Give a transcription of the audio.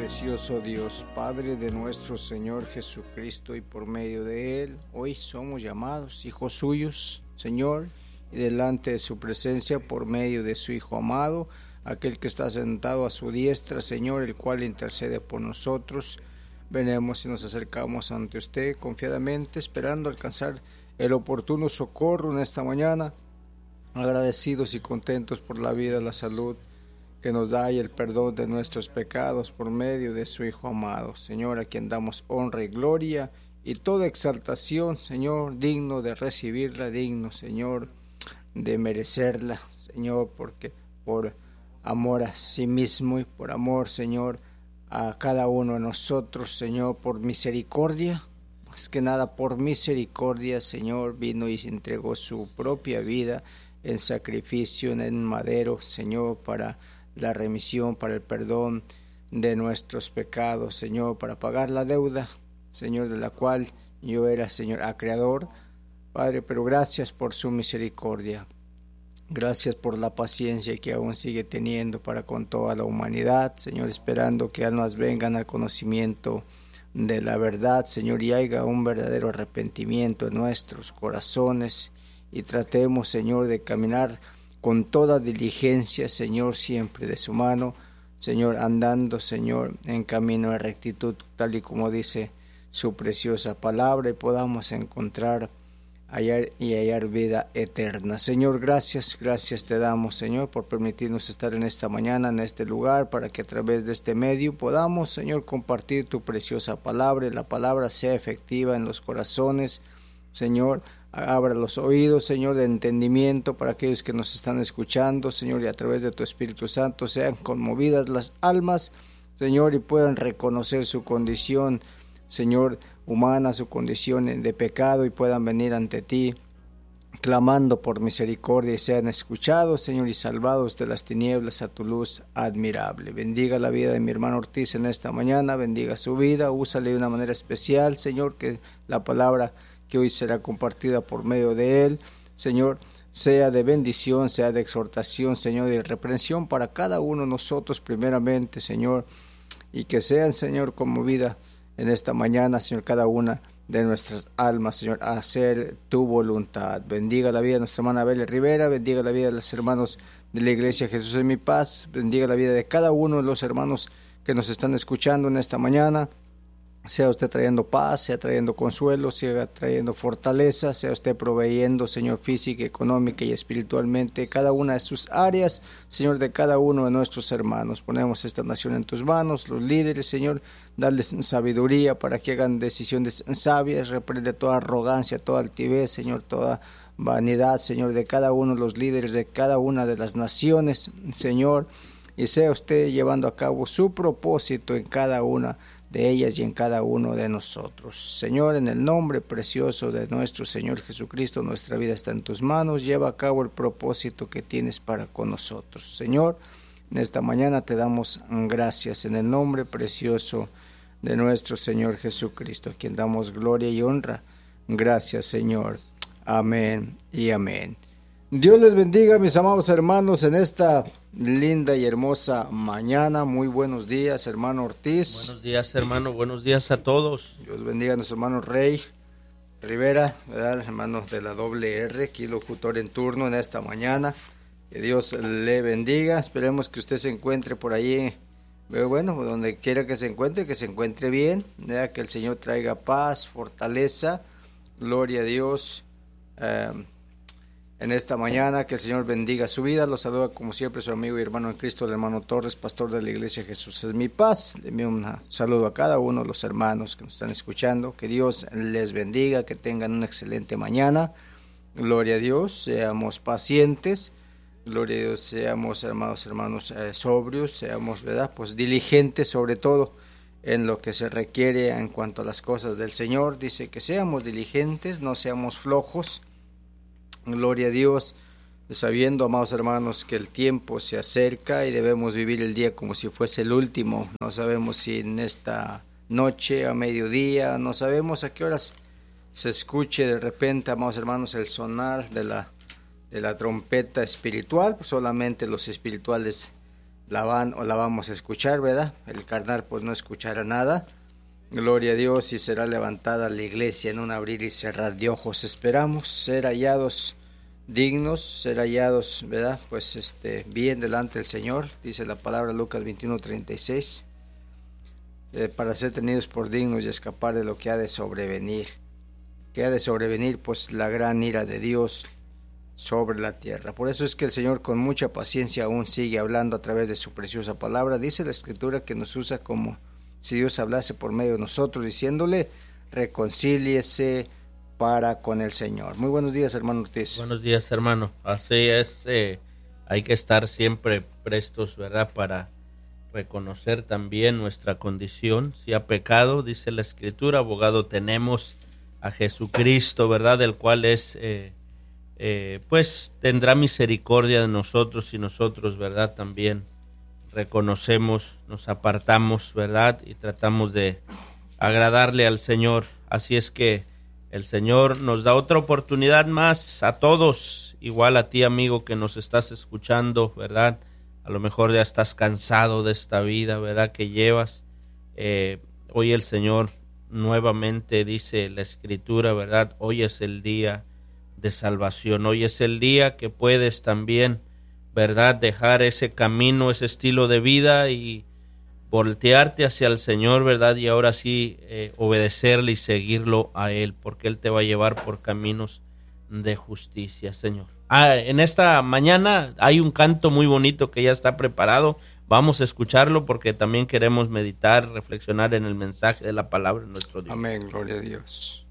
Precioso Dios, Padre de nuestro Señor Jesucristo, y por medio de Él, hoy somos llamados hijos suyos, Señor, y delante de su presencia, por medio de su Hijo amado, aquel que está sentado a su diestra, Señor, el cual intercede por nosotros. Venemos y nos acercamos ante usted confiadamente, esperando alcanzar el oportuno socorro en esta mañana, agradecidos y contentos por la vida, la salud que nos da y el perdón de nuestros pecados por medio de su Hijo amado. Señor, a quien damos honra y gloria y toda exaltación, Señor, digno de recibirla, digno, Señor, de merecerla, Señor, porque por amor a sí mismo y por amor, Señor, a cada uno de nosotros, Señor, por misericordia, más que nada por misericordia, Señor, vino y se entregó su propia vida en sacrificio en el madero, Señor, para la remisión, para el perdón de nuestros pecados, Señor, para pagar la deuda, Señor, de la cual yo era, Señor, acreedor, Padre, pero gracias por su misericordia, gracias por la paciencia que aún sigue teniendo para con toda la humanidad, Señor, esperando que almas vengan al conocimiento de la verdad, Señor, y haya un verdadero arrepentimiento en nuestros corazones, y tratemos, Señor, de caminar con toda diligencia, Señor, siempre de su mano, Señor, andando, Señor, en camino de rectitud, tal y como dice su preciosa palabra, y podamos encontrar, hallar vida eterna. Señor, gracias te damos, Señor, por permitirnos estar en esta mañana, en este lugar, para que a través de este medio podamos, Señor, compartir tu preciosa palabra, y la palabra sea efectiva en los corazones, Señor. Abra los oídos, Señor, de entendimiento para aquellos que nos están escuchando, Señor, y a través de tu Espíritu Santo sean conmovidas las almas, Señor, y puedan reconocer su condición, Señor, humana, su condición de pecado, y puedan venir ante ti clamando por misericordia, y sean escuchados, Señor, y salvados de las tinieblas a tu luz admirable. Bendiga la vida de mi hermano Ortiz en esta mañana, bendiga su vida, úsale de una manera especial, Señor, que la palabra que hoy será compartida por medio de él, Señor, sea de bendición, sea de exhortación, Señor, de reprensión para cada uno de nosotros primeramente, Señor, y que sean, Señor, conmovida en esta mañana, Señor, cada una de nuestras almas, Señor, a hacer tu voluntad. Bendiga la vida de nuestra hermana Abel Rivera, bendiga la vida de los hermanos de la Iglesia Jesús es mi paz, bendiga la vida de cada uno de los hermanos que nos están escuchando en esta mañana. Sea usted trayendo paz, sea trayendo consuelo, sea trayendo fortaleza, sea usted proveyendo, Señor, física, económica y espiritualmente cada una de sus áreas, Señor, de cada uno de nuestros hermanos. Ponemos esta nación en tus manos, los líderes, Señor, darles sabiduría para que hagan decisiones sabias, reprende toda arrogancia, toda altivez, Señor, toda vanidad, Señor, de cada uno de los líderes, de cada una de las naciones, Señor, y sea usted llevando a cabo su propósito en cada una de ellas y en cada uno de nosotros. Señor, en el nombre precioso de nuestro Señor Jesucristo, nuestra vida está en tus manos, lleva a cabo el propósito que tienes para con nosotros. Señor, en esta mañana te damos gracias en el nombre precioso de nuestro Señor Jesucristo, a quien damos gloria y honra. Gracias, Señor. Amén y amén. Dios les bendiga, mis amados hermanos, en esta linda y hermosa mañana. Muy buenos días, hermano Ortiz. Buenos días, hermano. Buenos días a todos. Dios bendiga a nuestro hermano Rey Rivera, ¿verdad? Hermano de la R, aquí locutor en turno en esta mañana. Que Dios le bendiga. Esperemos que usted se encuentre por ahí, bueno, donde quiera que se encuentre bien, ¿verdad? Que el Señor traiga paz, fortaleza, gloria a Dios. En esta mañana, que el Señor bendiga su vida. Los saluda como siempre su amigo y hermano en Cristo, el hermano Torres, pastor de la Iglesia Jesús es mi paz. Le envío un saludo a cada uno de los hermanos que nos están escuchando. Que Dios les bendiga, que tengan una excelente mañana. Gloria a Dios, seamos pacientes. Gloria a Dios, seamos hermanos sobrios, seamos, ¿verdad? Pues diligentes sobre todo en lo que se requiere en cuanto a las cosas del Señor. Dice que seamos diligentes, no seamos flojos. Gloria a Dios, sabiendo, amados hermanos, que el tiempo se acerca y debemos vivir el día como si fuese el último. No sabemos si en esta noche, a mediodía, no sabemos a qué horas se escuche de repente, amados hermanos, el sonar de la trompeta espiritual. Pues solamente los espirituales la vamos a escuchar, ¿verdad? El carnal pues no escuchará nada. Gloria a Dios, y será levantada la iglesia en un abrir y cerrar de ojos. Esperamos ser hallados dignos, ser hallados, ¿verdad? Pues bien delante del Señor, dice la palabra Lucas 21:36, para ser tenidos por dignos y escapar de lo que ha de sobrevenir. ¿Qué ha de sobrevenir? Pues la gran ira de Dios sobre la tierra. Por eso es que el Señor con mucha paciencia aún sigue hablando a través de su preciosa palabra. Dice la Escritura que nos usa como si Dios hablase por medio de nosotros, diciéndole: reconcíliese para con el Señor. Muy buenos días, hermano Ortiz. Buenos días, hermano. Así es, hay que estar siempre prestos, ¿verdad?, para reconocer también nuestra condición. Si ha pecado, dice la Escritura, abogado tenemos a Jesucristo, ¿verdad?, del cual pues tendrá misericordia de nosotros, y nosotros, ¿verdad?, también reconocemos, nos apartamos, ¿verdad?, y tratamos de agradarle al Señor. Así es que el Señor nos da otra oportunidad más a todos, igual a ti, amigo, que nos estás escuchando, ¿verdad? A lo mejor ya estás cansado de esta vida, ¿verdad?, que llevas. Hoy el Señor nuevamente dice la Escritura, ¿verdad? Hoy es el día de salvación, hoy es el día que puedes también, ¿verdad?, dejar ese camino, ese estilo de vida y voltearte hacia el Señor, ¿verdad?, y ahora sí obedecerle y seguirlo a Él, porque Él te va a llevar por caminos de justicia, Señor. En esta mañana hay un canto muy bonito que ya está preparado. Vamos a escucharlo porque también queremos meditar, reflexionar en el mensaje de la palabra de nuestro Dios. Amén, gloria a Dios.